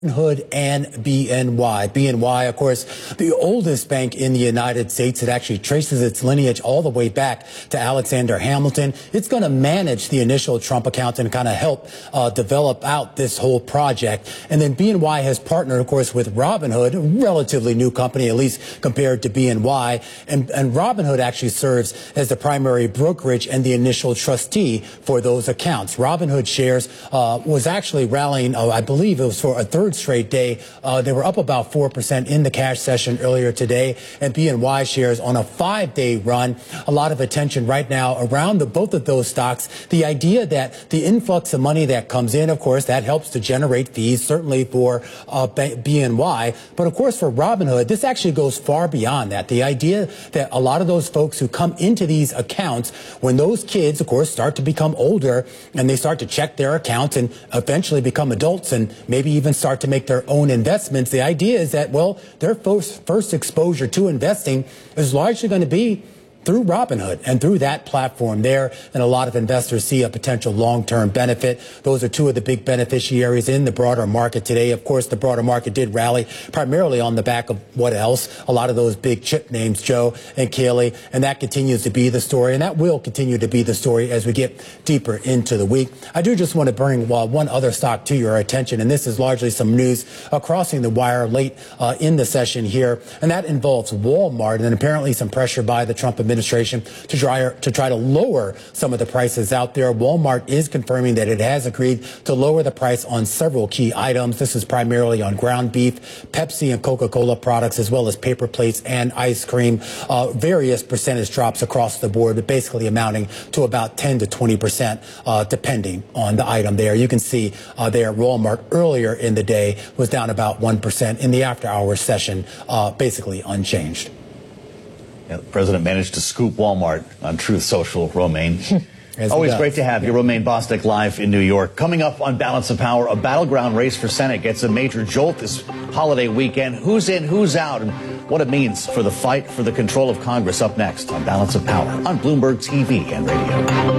Hood and BNY. BNY, of course, the oldest bank in the United States. It actually traces its lineage all the way back to Alexander Hamilton. It's going to manage the initial Trump account and kind of help develop out this whole project. And then BNY has partnered, of course, with Robinhood, a relatively new company, at least compared to BNY. And Robinhood actually serves as the primary brokerage and the initial trustee for those accounts. Robinhood shares was actually rallying, I believe it was for a third straight day. They were up about 4% in the cash session earlier today, and BNY shares on a 5-day run. A lot of attention right now around both of those stocks. The idea that the influx of money that comes in, of course, that helps to generate fees, certainly for BNY. But of course, for Robinhood, this actually goes far beyond that. The idea that a lot of those folks who come into these accounts, when those kids, of course, start to become older and they start to check their accounts and eventually become adults and maybe even start to make their own investments. The idea is that, well, their first exposure to investing is largely going to be through Robinhood and through that platform there. And a lot of investors see a potential long-term benefit. Those are two of the big beneficiaries in the broader market today. Of course, the broader market did rally primarily on the back of what else? A lot of those big chip names, Joe and Kaylee. And that continues to be the story. And that will continue to be the story as we get deeper into the week. I do just want to bring one other stock to your attention. And this is largely some news crossing the wire late in the session here. And that involves Walmart and apparently some pressure by the Trump administration to try to lower some of the prices out there. Walmart is confirming that it has agreed to lower the price on several key items. This is primarily on ground beef, Pepsi and Coca-Cola products, as well as paper plates and ice cream. Various percentage drops across the board, but basically amounting to about 10 to 20%, depending on the item there. You can see there Walmart earlier in the day was down about 1%. In the after-hours session, basically unchanged. Yeah, the president managed to scoop Walmart on Truth Social. Romaine, always great to have you. Romaine Bostick live in New York. Coming up on Balance of Power, a battleground race for Senate gets a major jolt this holiday weekend. Who's in, who's out, and what it means for the fight for the control of Congress. Up next on Balance of Power on Bloomberg TV and radio.